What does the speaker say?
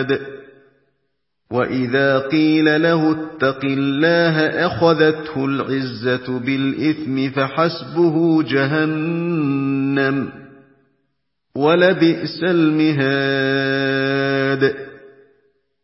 مِهَادٍ وَإِذَا قِيلَ لَهُ اتَّقِ اللَّهَ أَخَذَتْهُ الْعِزَّةُ بِالْإِثْمِ فَحَسْبُهُ جَهَنَّمُ وَلَبِئْسَ الْمِهَادُ